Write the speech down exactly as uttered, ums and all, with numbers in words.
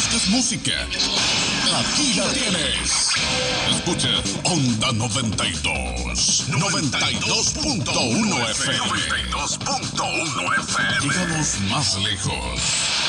buscas música, aquí la tienes. Escucha Onda noventa y dos. noventa y dos punto uno F M. noventa y dos punto uno F M. Llegamos más lejos.